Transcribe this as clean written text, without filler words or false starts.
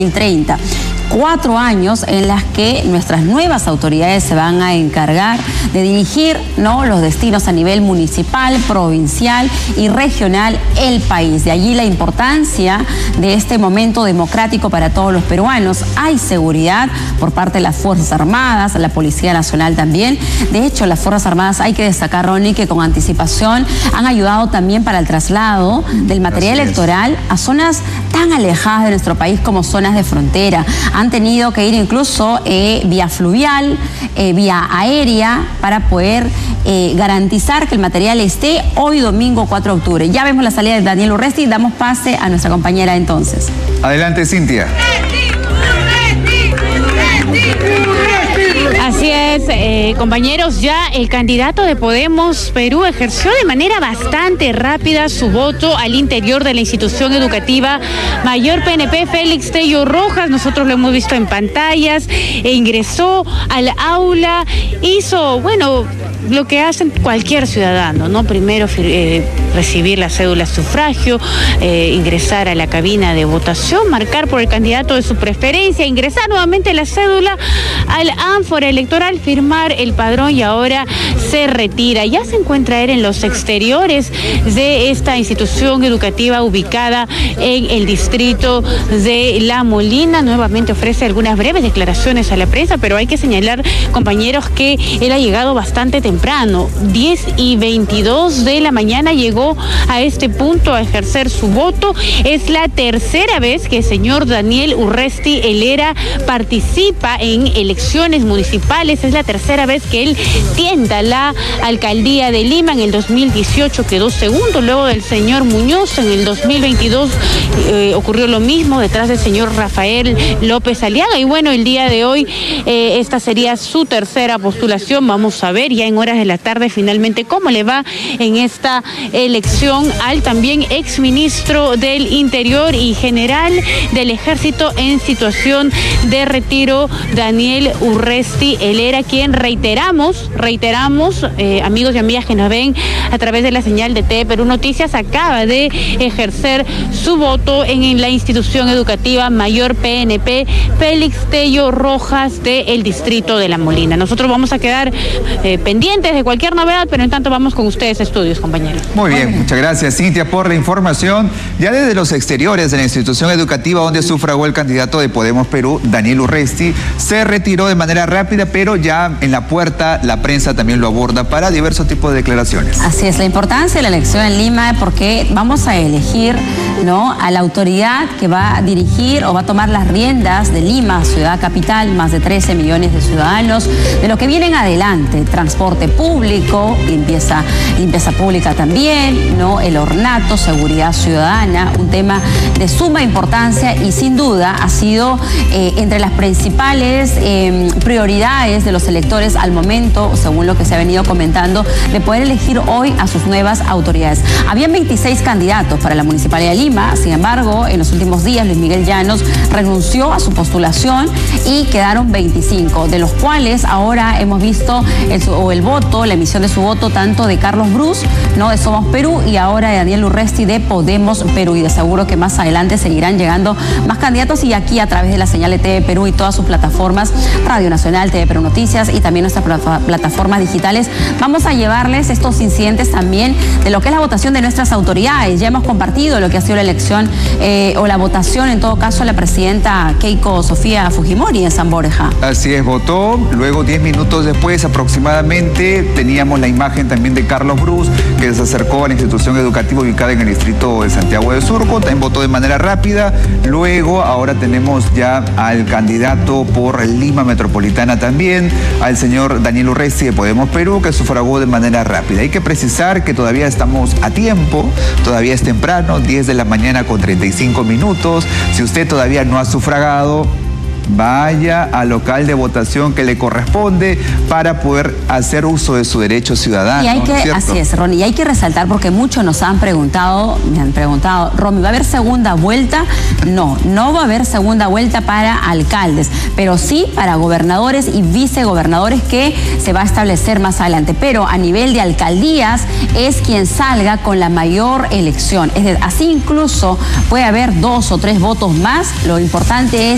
2030. 4 años en las que nuestras nuevas autoridades se van a encargar de dirigir, ¿no?, los destinos a nivel municipal, provincial y regional el país. De allí la importancia de este momento democrático para todos los peruanos. Hay seguridad por parte de las Fuerzas Armadas, la Policía Nacional también. De hecho, las Fuerzas Armadas, hay que destacar, Ronnie, que con anticipación han ayudado también para el traslado del material electoral a zonas tan alejadas de nuestro país como zonas de frontera. Han tenido que ir incluso vía fluvial, vía aérea, para poder garantizar que el material esté hoy domingo 4 de octubre. Ya vemos la salida de Daniel Urresti, damos pase a nuestra compañera entonces. Adelante, Cintia. Así es, compañeros, ya el candidato de Podemos Perú ejerció de manera bastante rápida su voto al interior de la institución educativa Mayor PNP, Félix Tello Rojas. Nosotros lo hemos visto en pantallas, ingresó al aula, hizo, bueno, lo que hacen cualquier ciudadano, ¿no? Primero recibir la cédula de sufragio, ingresar a la cabina de votación, marcar por el candidato de su preferencia, ingresar nuevamente la cédula al ánfora electoral, firmar el padrón y ahora se retira. Ya se encuentra él en los exteriores de esta institución educativa ubicada en el distrito de La Molina. Nuevamente ofrece algunas breves declaraciones a la prensa, pero hay que señalar, compañeros, que él ha llegado bastante temprano. 10:22 de la mañana llegó a este punto a ejercer su voto. Es la tercera vez que el señor Daniel Urresti Helera participa en elecciones municipales. Es la tercera vez que él tienta la alcaldía de Lima. En el 2018 quedó segundo, luego del señor Muñoz. En el 2022 ocurrió lo mismo detrás del señor Rafael López Aliaga. Y bueno, el día de hoy esta sería su tercera postulación. Vamos a ver ya en horas de la tarde finalmente cómo le va en esta elección al también exministro del Interior y general del Ejército en situación de retiro, Daniel Urresti Helera, quien reiteramos, amigos y amigas que nos ven a través de la señal de TV Perú Noticias, acaba de ejercer su voto en la institución educativa Mayor PNP Félix Tello Rojas del distrito de La Molina. Nosotros vamos a quedar pendientes de cualquier novedad, pero en tanto vamos con ustedes a estudios, compañeros. Muy bien, muchas gracias, Cintia, por la información. Ya desde los exteriores de la institución educativa donde sufragó el candidato de Podemos Perú, Daniel Urresti, se retiró de manera rápida, pero ya en la puerta la prensa también lo aborda para diversos tipos de declaraciones. Así es, la importancia de la elección en Lima, porque vamos a elegir, ¿no?, a la autoridad que va a dirigir o va a tomar las riendas de Lima, ciudad capital, más de 13 millones de ciudadanos, de lo que vienen adelante: transporte público, limpieza pública también, ¿no?, el ornato, seguridad ciudadana, un tema de suma importancia y sin duda ha sido entre las principales prioridades de los electores al momento, según lo que se ha venido comentando, de poder elegir hoy a sus nuevas autoridades. Habían 26 candidatos para la Municipalidad de Lima, sin embargo, en los últimos días Luis Miguel Llanos renunció a su postulación y quedaron 25, de los cuales ahora hemos visto el voto, la emisión de su voto, tanto de Carlos Brus, ¿no?, de Somos Perú, y ahora de Daniel Urresti de Podemos Perú, y de seguro que más adelante seguirán llegando más candidatos, y aquí a través de la señal de TV Perú y todas sus plataformas, Radio Nacional, TV Perú Noticias y también nuestras plataformas digitales, vamos a llevarles estos incidentes también de lo que es la votación de nuestras autoridades. Ya hemos compartido lo que ha sido la elección o la votación, en todo caso, la presidenta Keiko Sofía Fujimori en San Borja. Así es, votó. Luego, 10 minutos después aproximadamente, teníamos la imagen también de Carlos Brus, que se acercó a la institución educativa ubicada en el distrito de Santiago de Surco. También votó de manera rápida. Luego, ahora tenemos ya al candidato por Lima Metropolitana también, al señor Daniel Urresti de Podemos Perú, que sufragó de manera rápida. Hay que precisar que todavía estamos a tiempo, todavía es temprano, 10 de la mañana con 35 minutos. Si usted todavía no ha sufragado, vaya al local de votación que le corresponde para poder hacer uso de su derecho ciudadano. Y hay que, así es, Ronnie, y hay que resaltar, porque muchos nos han preguntado, Romy, ¿va a haber segunda vuelta? No, no va a haber segunda vuelta para alcaldes, pero sí para gobernadores y vicegobernadores, que se va a establecer más adelante. Pero a nivel de alcaldías es quien salga con la mayor elección. Es decir, así incluso puede haber 2 o 3 votos más. Lo importante es